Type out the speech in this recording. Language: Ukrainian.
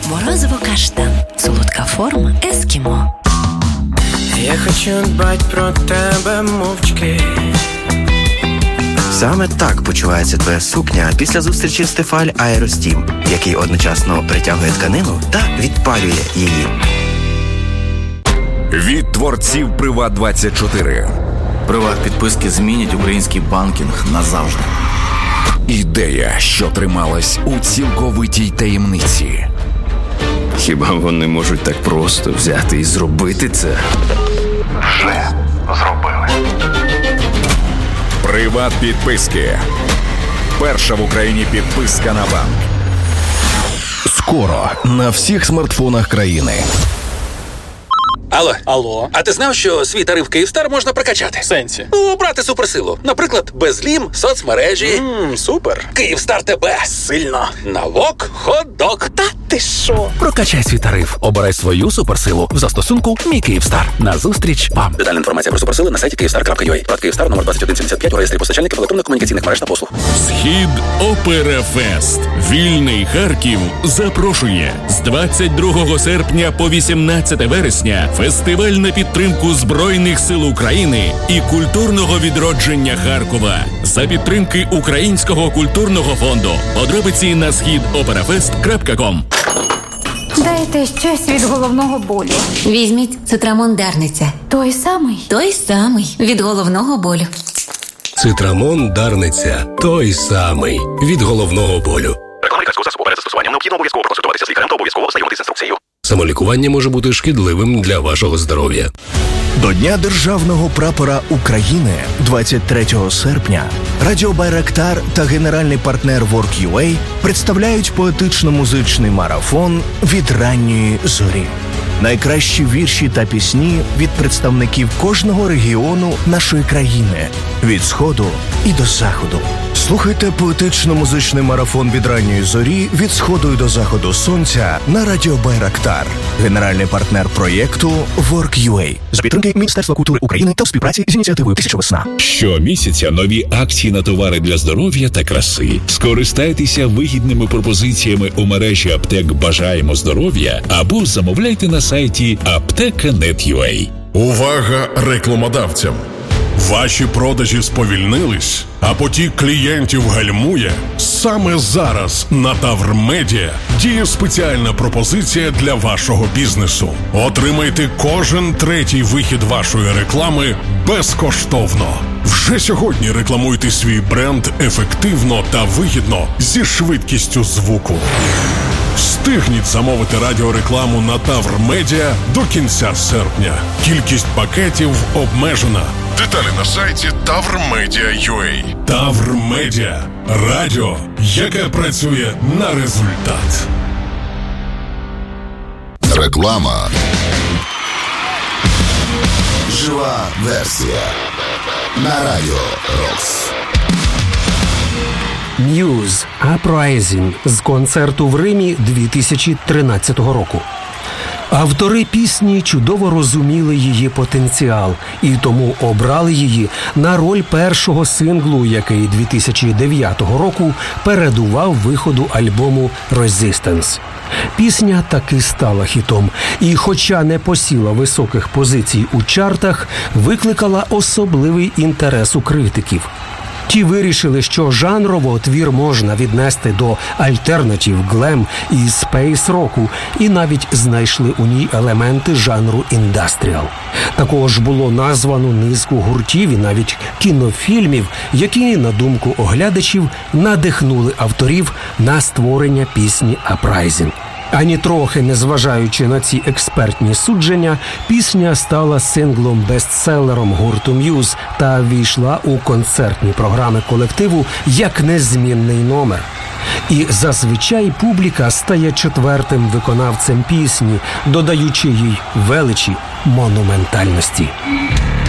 Морозиво-каштан. Солодка форма ескімо. Я хочу дбать про тебе мовчки. Саме так почувається твоя сукня після зустрічі з Тефаль Аеростім, який одночасно притягує тканину та відпалює її. Від творців Приват24. Приват-підписки змінять український банкінг назавжди. Ідея, що трималась у цілковитій таємниці. Хіба вони можуть так просто взяти і зробити це? Вже зробили. Приват-підписки. Перша в Україні підписка на банк. Скоро на всіх смартфонах країни. Алло. А ти знав, що свій тариф Київстар можна прокачати? В сенсі? Обрати суперсилу. Наприклад, безлім, соцмережі. Супер. Київстар тебе. Сильно. Навок, хот-дог. Та ти що? Прокачай свій тариф. Обирай свою суперсилу в застосунку «Мій Київстар». Назустріч вам. Детальна інформація про суперсили на сайті kyivstar.ua. Парк Київстар, номер 2175 у реєстрі постачальників електронно-комунікаційних мереж та послуг. Схід Опера Фест. Вільний Харків запрошує з 22 серпня по 18 вересня фестиваль на підтримку Збройних сил України і культурного відродження Харкова за підтримки Українського культурного фонду. Подробиці на schidoperafest.com. Дайте щось від головного болю. Візьміть Цитрамон Дарниця. Той самий? Той самий. Від головного болю. Цитрамон Дарниця. Той самий. Від головного болю. Реклама лікарського засобу перед застосуванням необхідно обов'язково проконсультуватися з лікарем та обов'язково ознайомитися з інструкцією. Самолікування може бути шкідливим для вашого здоров'я. До Дня Державного прапора України 23 серпня Радіо Байрактар та генеральний партнер Work.ua представляють поетично-музичний марафон «Від ранньої зорі». Найкращі вірші та пісні від представників кожного регіону нашої країни – від Сходу і до Заходу. Слухайте поетично-музичний марафон «Від ранньої зорі» від Сходу і до Заходу сонця на Радіо Байрактар. Генеральний партнер проєкту Work.ua. За підтримки Міністерства культури України та в співпраці з ініціативою «Тисяча весна». Щомісяця нові акції на товари для здоров'я та краси. Скористайтеся вигідними пропозиціями у мережі аптек «Бажаємо здоров'я» або замовляйте на сайті apteka.net.ua. Увага рекламодавцям! Ваші продажі сповільнились, а потік клієнтів гальмує? Саме зараз на Тавр Медіа діє спеціальна пропозиція для вашого бізнесу. Отримайте кожен третій вихід вашої реклами безкоштовно. Вже сьогодні рекламуйте свій бренд ефективно та вигідно зі швидкістю звуку. Встигніть замовити радіорекламу на Тавр Медіа до кінця серпня. Кількість пакетів обмежена. Деталі на сайті tavrmedia.ua. Тавр Медіа. Радіо, яке працює на результат. Реклама. Жива версія. На Радіо Рокс. Muse Uprising з концерту в Римі 2013 року. Автори пісні чудово розуміли її потенціал і тому обрали її на роль першого синглу, який 2009 року передував виходу альбому Resistance. Пісня таки стала хітом і, хоча не посіла високих позицій у чартах, викликала особливий інтерес у критиків. Ті вирішили, що жанрово твір можна віднести до альтернатив, глем і спейс-року, і навіть знайшли у ній елементи жанру індастріал. Також було названо низку гуртів і навіть кінофільмів, які, на думку оглядачів, надихнули авторів на створення пісні «Uprising». Ані трохи не зважаючи на ці експертні судження, пісня стала синглом-бестселером гурту Muse та війшла у концертні програми колективу як незмінний номер. І зазвичай публіка стає четвертим виконавцем пісні, додаючи їй величі монументальності.